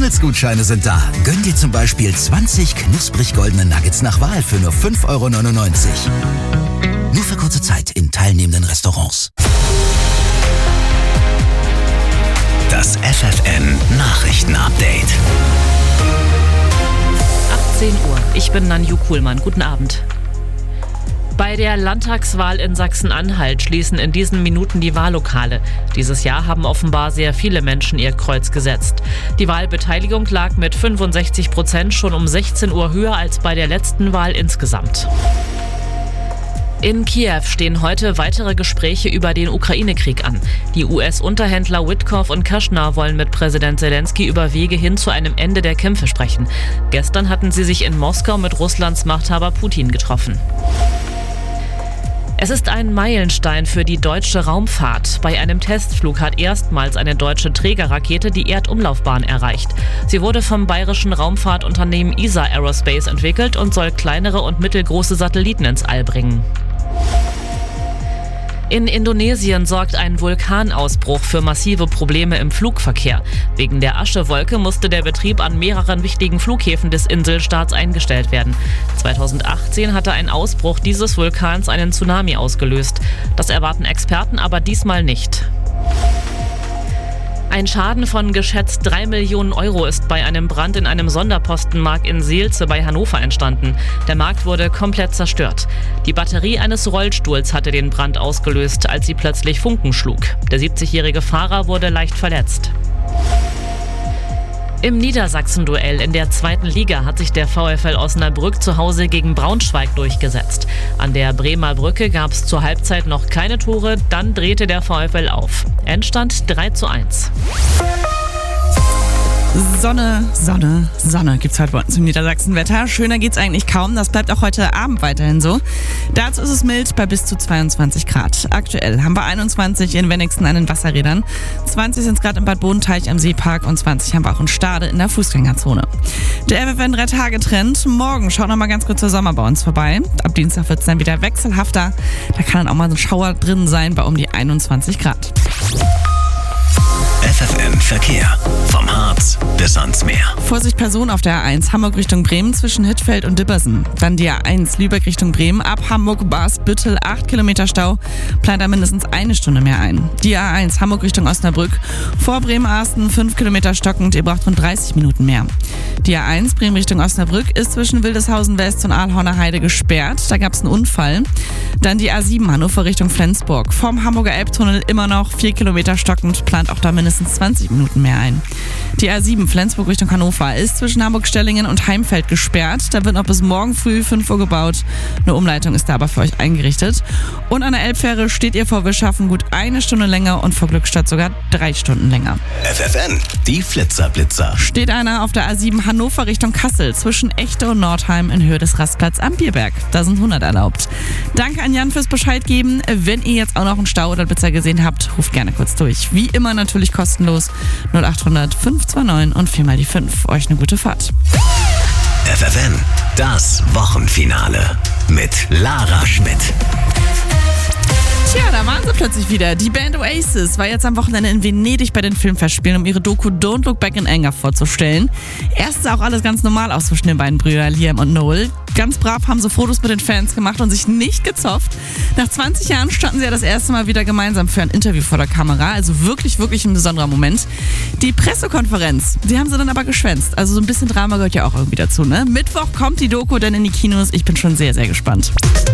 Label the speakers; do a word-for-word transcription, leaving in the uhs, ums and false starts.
Speaker 1: McDonalds-Gutscheine sind da. Gönn dir zum Beispiel zwanzig knusprig goldene Nuggets nach Wahl für nur fünf Euro neunundneunzig. Nur für kurze Zeit in teilnehmenden Restaurants. Das F F N-Nachrichten-Update.
Speaker 2: achtzehn Uhr. Ich bin Nanju Kuhlmann. Guten Abend. Bei der Landtagswahl in Sachsen-Anhalt schließen in diesen Minuten die Wahllokale. Dieses Jahr haben offenbar sehr viele Menschen ihr Kreuz gesetzt. Die Wahlbeteiligung lag mit fünfundsechzig Prozent schon um sechzehn Uhr höher als bei der letzten Wahl insgesamt. In Kiew stehen heute weitere Gespräche über den Ukraine-Krieg an. Die U S-Unterhändler Witkoff und Kushner wollen mit Präsident Zelensky über Wege hin zu einem Ende der Kämpfe sprechen. Gestern hatten sie sich in Moskau mit Russlands Machthaber Putin getroffen. Es ist ein Meilenstein für die deutsche Raumfahrt. Bei einem Testflug hat erstmals eine deutsche Trägerrakete die Erdumlaufbahn erreicht. Sie wurde vom bayerischen Raumfahrtunternehmen E S A Aerospace entwickelt und soll kleinere und mittelgroße Satelliten ins All bringen. In Indonesien sorgt ein Vulkanausbruch für massive Probleme im Flugverkehr. Wegen der Aschewolke musste der Betrieb an mehreren wichtigen Flughäfen des Inselstaats eingestellt werden. zweitausendachtzehn hatte ein Ausbruch dieses Vulkans einen Tsunami ausgelöst. Das erwarten Experten aber diesmal nicht. Ein Schaden von geschätzt drei Millionen Euro ist bei einem Brand in einem Sonderpostenmarkt in Seelze bei Hannover entstanden. Der Markt wurde komplett zerstört. Die Batterie eines Rollstuhls hatte den Brand ausgelöst, als sie plötzlich Funken schlug. Der siebzigjährige Fahrer wurde leicht verletzt. Im Niedersachsen-Duell in der zweiten Liga hat sich der VfL Osnabrück zu Hause gegen Braunschweig durchgesetzt. An der Bremer Brücke gab es zur Halbzeit noch keine Tore, dann drehte der VfL auf. Endstand drei zu eins.
Speaker 3: Sonne, Sonne, Sonne gibt's heute bei uns im Niedersachsen-Wetter. Schöner geht's eigentlich kaum. Das bleibt auch heute Abend weiterhin so. Dazu ist es mild bei bis zu zweiundzwanzig Grad. Aktuell haben wir einundzwanzig in Wenigsen an den Wasserrädern, zwanzig sind es gerade im Bad Bodenteich am Seepark und zwanzig haben wir auch in Stade in der Fußgängerzone. Der F F N-Drei-Tage-Trend. Morgen schaut noch mal ganz kurz der Sommer bei uns vorbei. Ab Dienstag wird's dann wieder wechselhafter. Da kann dann auch mal so ein Schauer drin sein bei um die einundzwanzig Grad.
Speaker 1: F F N-Verkehr. Vom Harz bis ans Meer.
Speaker 3: Vorsicht Personen auf der A eins Hamburg Richtung Bremen zwischen Hittfeld und Dippersen. Dann die A eins Lübeck Richtung Bremen ab Hamburg-Bas-Büttel acht Kilometer Stau. Plant da mindestens eine Stunde mehr ein. Die A eins Hamburg Richtung Osnabrück vor Bremen-Arsten fünf Kilometer stockend. Ihr braucht rund dreißig Minuten mehr. Die A eins Bremen Richtung Osnabrück ist zwischen Wildeshausen West und Aalhorner Heide gesperrt. Da gab es einen Unfall. Dann die A sieben Hannover Richtung Flensburg. Vom Hamburger Elbtunnel immer noch vier Kilometer stockend. Plant auch da mindestens zwanzig Minuten mehr ein. Die A sieben Flensburg Richtung Hannover ist zwischen Hamburg-Stellingen und Heimfeld gesperrt. Da wird noch bis morgen früh fünf Uhr gebaut. Eine Umleitung ist da aber für euch eingerichtet. Und an der Elbfähre steht ihr vor Wischhafen gut eine Stunde länger und vor Glückstadt sogar drei Stunden länger.
Speaker 1: F F N, die Flitzer-Blitzer.
Speaker 3: Steht einer auf der A sieben Hannover Richtung Kassel zwischen Echte und Nordheim in Höhe des Rastplatz am Bierberg. Da sind hundert erlaubt. Danke an Jan fürs Bescheid geben. Wenn ihr jetzt auch noch einen Stau oder Blitzer gesehen habt, ruft gerne kurz durch. Wie immer natürlich kostenlos null acht hundert fünf zwei neun und vier mal die fünf. Euch eine gute Fahrt.
Speaker 1: F F N, das Wochenfinale mit Lara Schmidt.
Speaker 3: Tja, da waren sie plötzlich wieder. Die Band Oasis war jetzt am Wochenende in Venedig bei den Filmfestspielen, um ihre Doku Don't Look Back in Anger vorzustellen. Erst sah auch alles ganz normal aus zwischen den beiden Brüdern Liam und Noel. Ganz brav haben sie Fotos mit den Fans gemacht und sich nicht gezofft. Nach zwanzig Jahren standen sie ja das erste Mal wieder gemeinsam für ein Interview vor der Kamera. Also wirklich, wirklich ein besonderer Moment. Die Pressekonferenz, die haben sie dann aber geschwänzt. Also so ein bisschen Drama gehört ja auch irgendwie dazu, ne? Mittwoch kommt die Doku dann in die Kinos. Ich bin schon sehr, sehr gespannt.